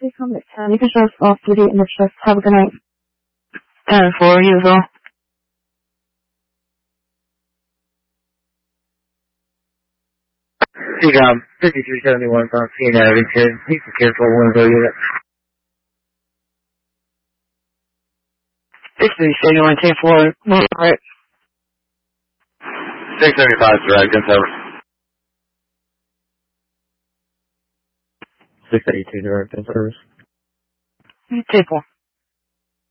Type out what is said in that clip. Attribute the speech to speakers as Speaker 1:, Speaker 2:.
Speaker 1: please come at 10. You can show us off duty and the shift. Have a good night.
Speaker 2: 10-4, you as well.
Speaker 3: CGOM 5371 on scene at Abington. Please secure 410 unit.
Speaker 2: 6371, 10-4, move right.
Speaker 4: 675 direct, and over.
Speaker 3: 682 direct in service.
Speaker 2: 10-4.